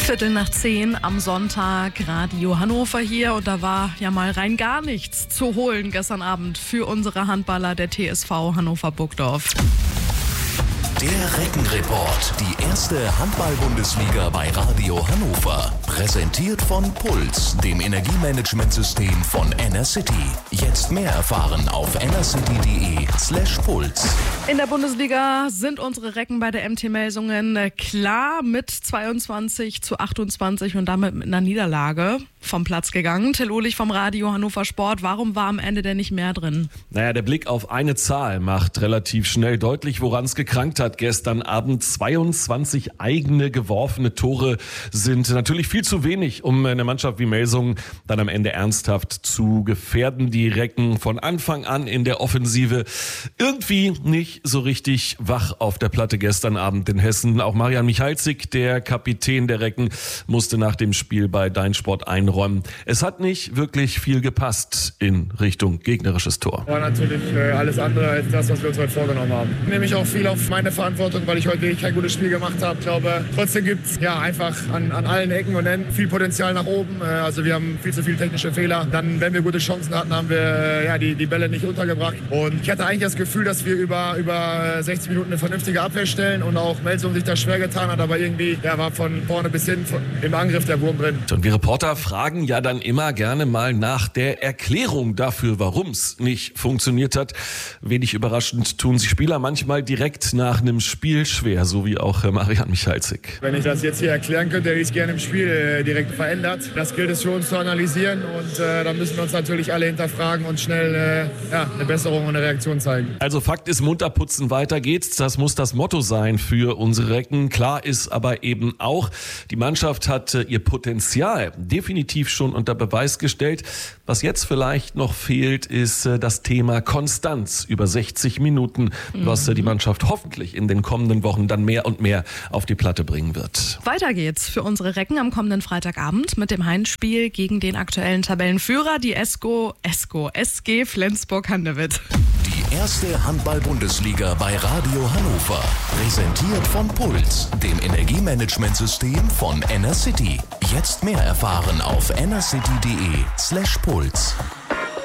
10:15 am Sonntag, Radio Hannover hier, und da war ja mal rein gar nichts zu holen gestern Abend für unsere Handballer der TSV Hannover Burgdorf. Der Reckenreport, die erste Handball-Bundesliga bei Radio Hannover. Präsentiert von Puls, dem Energiemanagementsystem von Enercity. Jetzt mehr erfahren auf enercity.de/puls. In der Bundesliga sind unsere Recken bei der MT Melsungen klar mit 22:28 und damit mit einer Niederlage vom Platz gegangen. Till Uhlich vom Radio Hannover Sport. Warum war am Ende denn nicht mehr drin? Naja, der Blick auf eine Zahl macht relativ schnell deutlich, woran es gekrankt hat. Gestern Abend 22 eigene geworfene Tore sind natürlich viel zu wenig, um eine Mannschaft wie Melsungen dann am Ende ernsthaft zu gefährden. Die Recken von Anfang an in der Offensive irgendwie nicht so richtig wach auf der Platte gestern Abend in Hessen. Auch Marian Michalzik, der Kapitän der Recken, musste nach dem Spiel bei Deinsport einräumen. Es hat nicht wirklich viel gepasst in Richtung gegnerisches Tor. War natürlich alles andere als das, was wir uns heute vorgenommen haben. Nehme ich auch viel auf meine Verantwortung, weil ich heute wirklich kein gutes Spiel gemacht habe. Ich glaube, trotzdem gibt es einfach an allen Ecken und Enden viel Potenzial nach oben. Also wir haben viel zu viele technische Fehler. Dann, wenn wir gute Chancen hatten, haben wir die Bälle nicht untergebracht. Und ich hatte eigentlich das Gefühl, dass wir über 60 Minuten eine vernünftige Abwehr stellen und auch Melsungen sich da schwer getan hat. Aber irgendwie war von vorne bis hin im Angriff der Wurm drin. Und wir Reporter fragen ja dann immer gerne mal nach der Erklärung dafür, warum es nicht funktioniert hat. Wenig überraschend tun sich Spieler manchmal direkt nach einem Spiel schwer, so wie auch Marian Michalzik. Wenn ich das jetzt hier erklären könnte, hätte ich es gerne im Spiel direkt verändert. Das gilt es für uns zu analysieren und dann müssen wir uns natürlich alle hinterfragen und schnell eine Besserung und eine Reaktion zeigen. Also Fakt ist, munter putzen, weiter geht's. Das muss das Motto sein für unsere Recken. Klar ist aber eben auch, die Mannschaft hat ihr Potenzial definitiv schon unter Beweis gestellt. Was jetzt vielleicht noch fehlt, ist das Thema Konstanz über 60 Minuten, was die Mannschaft hoffentlich in den kommenden Wochen dann mehr und mehr auf die Platte bringen wird. Weiter geht's für unsere Recken am kommenden Freitagabend mit dem Heimspiel gegen den aktuellen Tabellenführer, die SG Flensburg-Handewitt. Die erste Handball-Bundesliga bei Radio Hannover. Präsentiert von Puls, dem Energiemanagementsystem von Enercity. Jetzt mehr erfahren auf enercity.de/puls.